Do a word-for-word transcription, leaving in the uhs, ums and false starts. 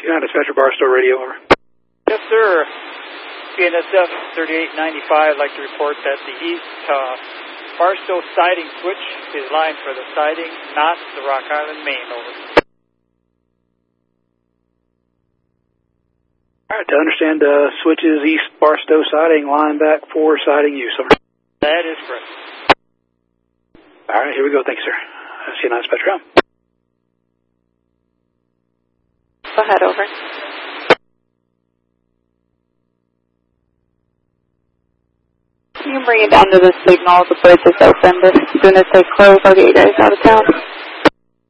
United Dispatcher, Barstow Radio, over. Yes, sir. B N S F thirty-eight ninety-five, I'd like to report that the east uh, Barstow siding switch is lined for the siding, not the Rock Island main, over. All right, to understand, uh, switches east Barstow siding, line back for siding use, over. That is correct. All right, here we go. Thank you, sir. I'll see you United Dispatcher. Go ahead, over. You can bring it down to the signal. The bridge is open. As soon as they close, I'll get you guys out of town.